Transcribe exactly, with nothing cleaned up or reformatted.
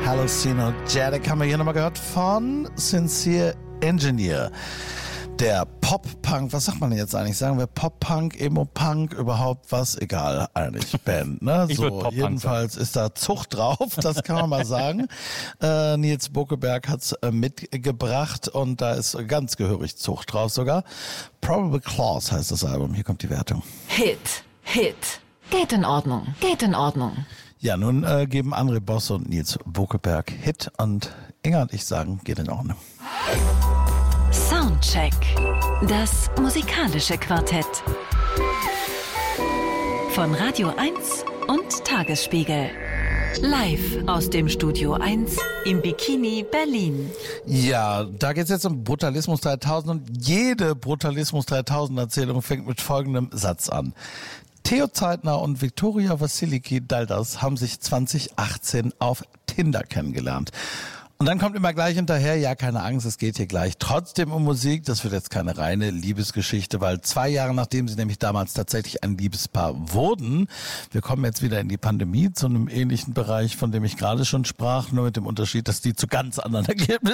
Hallucinogenic haben wir hier nochmal gehört von Sincere Engineer. Der Pop-Punk, was sagt man denn jetzt eigentlich? Sagen wir Pop-Punk, Emo-Punk, überhaupt was? Egal, eigentlich Band, ne? Ich So, jedenfalls ist da Zucht drauf, das kann man mal sagen. Äh, Nils Bokelberg hat's äh, mitgebracht und da ist ganz gehörig Zucht drauf sogar. Probable Clause heißt das Album, hier kommt die Wertung. Hit, Hit, geht in Ordnung, geht in Ordnung. Ja, nun äh, geben André Bosse und Nils Bokelberg Hit und Inga und ich sagen, geht in Ordnung. Soundcheck. Das musikalische Quartett. Von Radio eins und Tagesspiegel. Live aus dem Studio eins im Bikini Berlin. Ja, da geht's jetzt um Brutalismus dreitausend und jede Brutalismus dreitausend Erzählung fängt mit folgendem Satz an. Theo Zeitner und Viktoria Wassiliki-Daldas haben sich zwanzig achtzehn auf Tinder kennengelernt. Und dann kommt immer gleich hinterher, ja, keine Angst, es geht hier gleich trotzdem um Musik. Das wird jetzt keine reine Liebesgeschichte, weil zwei Jahre nachdem sie nämlich damals tatsächlich ein Liebespaar wurden, wir kommen jetzt wieder in die Pandemie zu einem ähnlichen Bereich, von dem ich gerade schon sprach, nur mit dem Unterschied, dass die zu ganz anderen Ergebnissen